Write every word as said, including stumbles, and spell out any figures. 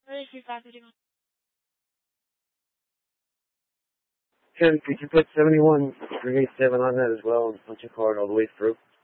thirty-three five fifty-one. Ken, could you put seventy-one three eighty-seven on that as well and punch a card all the way through?